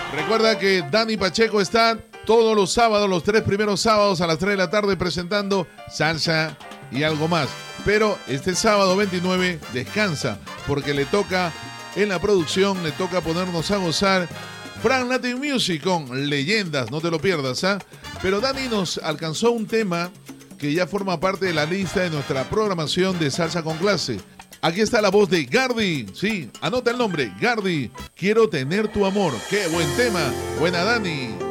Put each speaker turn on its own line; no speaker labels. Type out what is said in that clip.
Recuerda que Dani Pacheco está todos los sábados, los 3 primeros sábados a las 3 de la tarde presentando salsa y algo más. Pero este sábado 29 descansa porque le toca en la producción, le toca ponernos a gozar Frank Latin Music con Leyendas, no te lo pierdas, ¿ah? Pero Dani nos alcanzó un tema que ya forma parte de la lista de nuestra programación de Salsa con Clase. Aquí está la voz de Gardy, sí, anota el nombre, Gardy, Quiero tener tu amor. Qué buen tema, buena Dani.